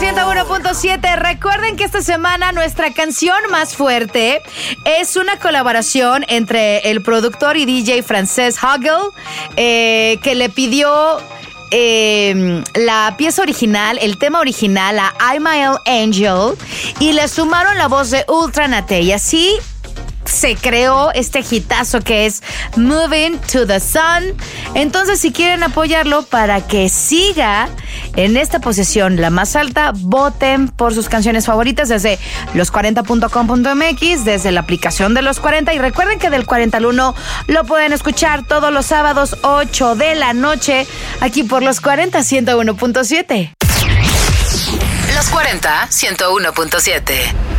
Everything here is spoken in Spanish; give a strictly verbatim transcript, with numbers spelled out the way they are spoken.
ciento uno punto siete. Recuerden que esta semana nuestra canción más fuerte es una colaboración entre el productor y D J Frances Hoggle, eh, que le pidió eh, la pieza original, el tema original a I'm My Angel, y le sumaron la voz de Ultra Naté. Y así se creó este hitazo que es Moving to the Sun. Entonces, si quieren apoyarlo para que siga en esta posición, la más alta, voten por sus canciones favoritas desde los cuarenta punto com punto m x, desde la aplicación de Los cuarenta. Y recuerden que del cuarenta al uno lo pueden escuchar todos los sábados, ocho de la noche, aquí por Los cuarenta, ciento uno punto siete. Los cuarenta, ciento uno punto siete.